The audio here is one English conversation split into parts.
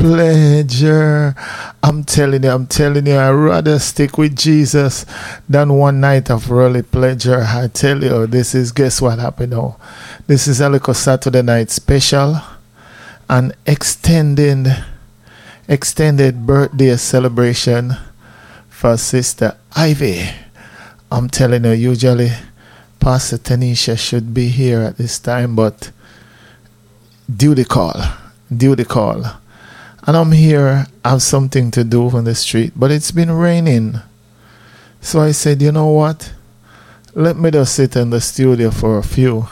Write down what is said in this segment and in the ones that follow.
pleasure. I'm telling you, I'd rather stick with Jesus than one night of really pleasure. I tell you, this is, guess what happened now? This is a little Saturday night special and extended birthday celebration for Sister Ivy. I'm telling you, usually Pastor Tanisha should be here at this time, but due the call. And I'm here, I have something to do on the street, but it's been raining. So I said, you know what? Let me just sit in the studio for a few.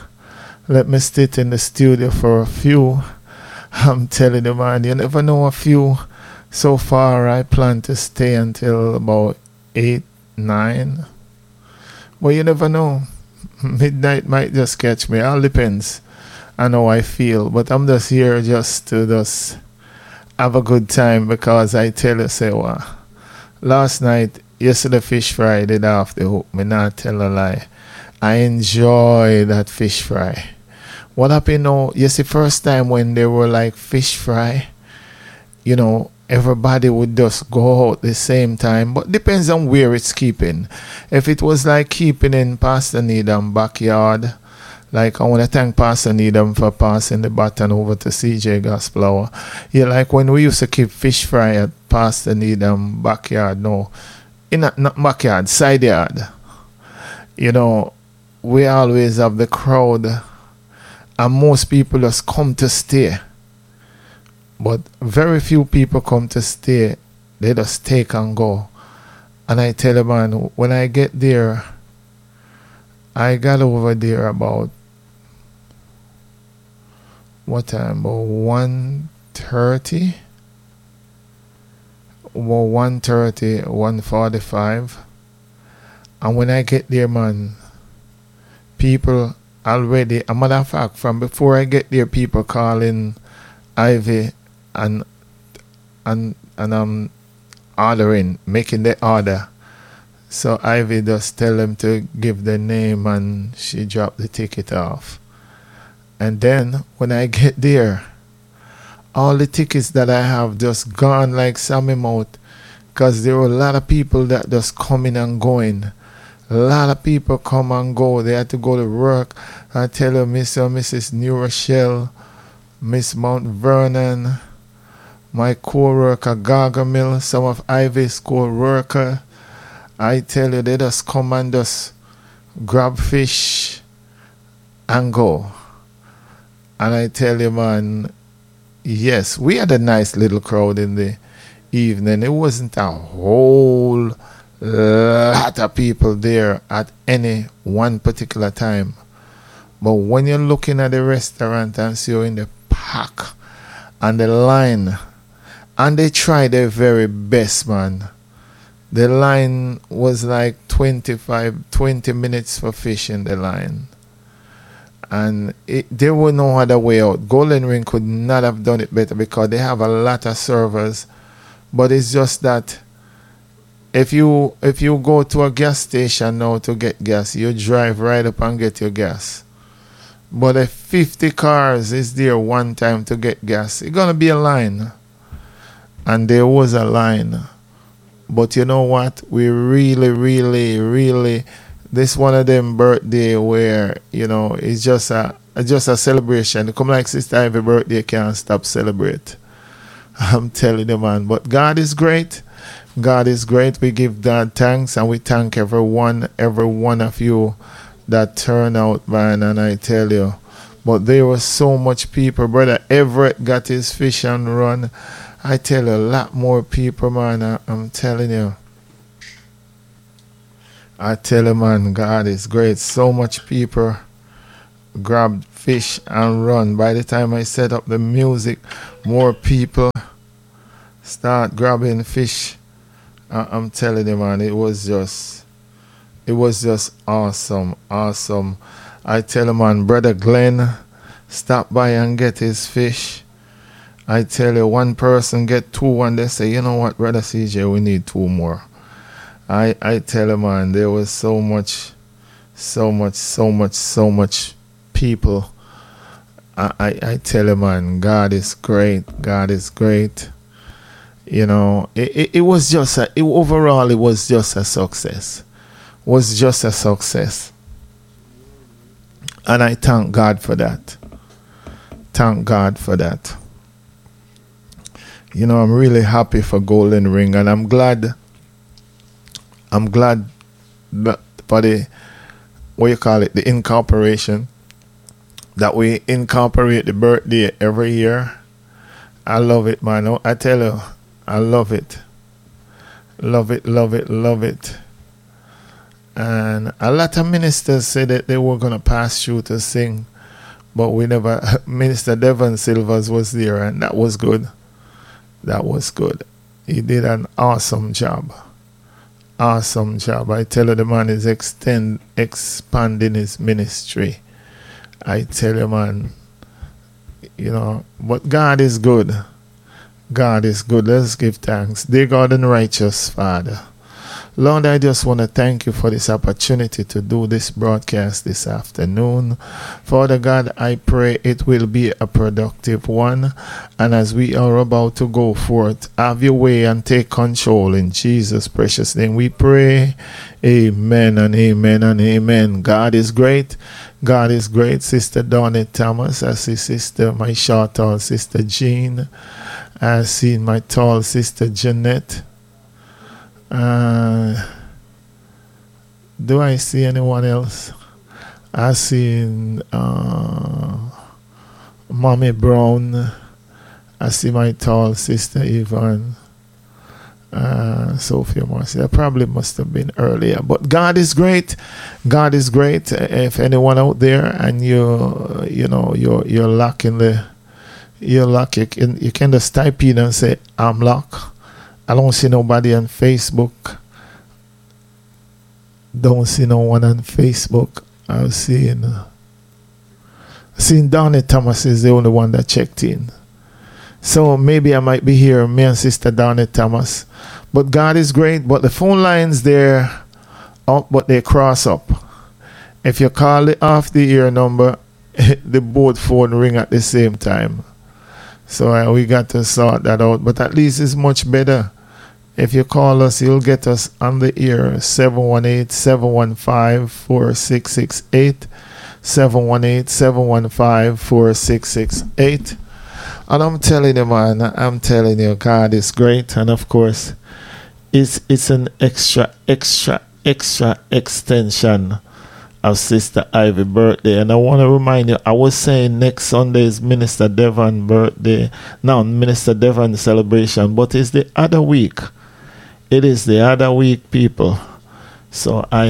I'm telling you, man, you never know a few. So far, I plan to stay until about 8, 9. But you never know. Midnight might just catch me. All depends on how I feel. But I'm just here just to just have a good time, because I tell you, say what, last night, yesterday fish fry did off the hook. Me not tell a lie. I enjoy that fish fry. What happened now, yes, the first time when they were like fish fry, you know, everybody would just go out the same time, but depends on where it's keeping. If it was like keeping in Pastor Needham backyard, like I want to thank Pastor Needham for passing the baton over to CJ Gospel Hour. Yeah, like when we used to keep fish fry at Pastor Needham backyard, no, not backyard, side yard. You know, we always have the crowd, and most people just come to stay. But very few people come to stay. They just take and go. And I tell you, man, when I get there, I got over there about, what time? About 1:30? About 1:30, 1:45. And when I get there, man, people already, a matter of fact, from before I get there, people calling Ivy and ordering, making the order. So Ivy just tell them to give the name, and she dropped the ticket off. And then when I get there, all the tickets that I have just gone like Sammy Mouth, because there were a lot of people that just coming and going. A lot of people come and go. They had to go to work. I tell you, Mr. and Mrs. New Rochelle, Miss Mount Vernon, my co-worker Gargamel, some of Ivy's co-worker. I tell you, they just come and just grab fish and go. And I tell you, man, yes, we had a nice little crowd in the evening. It wasn't a whole lot of people there at any one particular time. But when you're looking at the restaurant and see you in the pack and the line, and they try their very best, man. The line was like 20 minutes for fish in the line. And there was no other way out. Golden Ring could not have done it better, because they have a lot of servers. But it's just that if you go to a gas station now to get gas, you drive right up and get your gas. But if 50 cars is there one time to get gas, it's going to be a line. And there was a line. But you know what? We really, this one of them birthday where, you know, it's just a celebration. Come like Sister Ivy birthday, can't stop celebrate. I'm telling you, man. But God is great. God is great. We give God thanks, and we thank every one of you that turn out, man. And I tell you, but there was so much people. Brother Everett got his fish and run. I tell you, a lot more people, man. I'm telling you. I tell you, man, God is great. So much people grabbed fish and run. By the time I set up the music, more people start grabbing fish. I'm telling you, man, it was just awesome. I tell you, man, Brother Glenn stop by and get his fish. I tell you, one person get 2 and they say, you know what, Brother CJ, we need 2 more. I tell you, man, there was so much people. I tell you, man, God is great. God is great. You know, it was just overall it was just a success. Was just a success. And I thank God for that. Thank God for that. You know, I'm really happy for Golden Ring, and I'm glad that for the, what you call it, the incorporation, that we incorporate the birthday every year. I love it, man. I tell you, I love it. Love it, love it, love it. And a lot of ministers said that they were going to pass through to sing, but we never. Minister Devon Silvers was there, and that was good. That was good. He did an awesome job. Awesome job. I tell you, the man is expanding his ministry. I tell you, man, you know, but God is good. God is good. Let's give thanks. Dear God and righteous Father, Lord, I just want to thank you for this opportunity to do this broadcast this afternoon. Father God, I pray it will be a productive one. And as we are about to go forth, have your way and take control. In Jesus' precious name we pray. Amen and amen and amen. God is great. God is great. Sister Donna Thomas. I see sister, my short tall sister Jean. I see my tall sister Jeanette. Do I see anyone else? I see Mommy Brown. I see my tall sister Yvonne. Sophia Marcy. I probably must have been earlier. But God is great. God is great. If anyone out there and you're locking you can just type in and say I'm locked. I don't see nobody on Facebook. Don't see no one on Facebook. I'm seeing Donnie Thomas is the only one that checked in. So maybe I might be here, me and Sister Donnie Thomas. But God is great. But the phone lines there up, but they cross up. If you call it off the air number, the both phone ring at the same time. So we got to sort that out. But at least it's much better. If you call us, you'll get us on the air. 718-715-4668. 718-715-4668. And I'm telling you, man, I'm telling you, God is great. And of course, it's an extra extension of Sister Ivy birthday. And I want to remind you, I was saying next Sunday is Minister Devon birthday. Now, Minister Devon celebration, but it's the other week. It is the other week, people. So I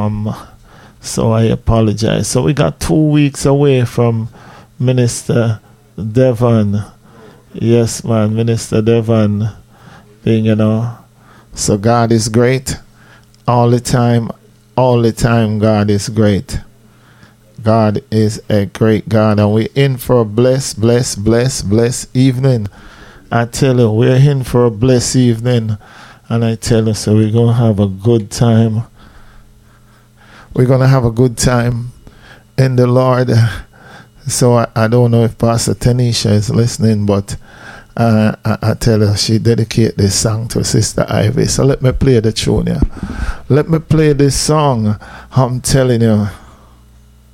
apologize. So we got 2 weeks away from Minister Devon. Yes, man, Minister Devon thing, you know. So God is great. All the time, God is great. God is a great God. And we're in for a blessed evening. I tell you, we're in for a blessed evening. And I tell you, so we're going to have a good time. We're going to have a good time in the Lord. So I don't know if Pastor Tanisha is listening, but I tell her she dedicated this song to Sister Ivy. So let me play the tune here. Let me play this song. I'm telling you.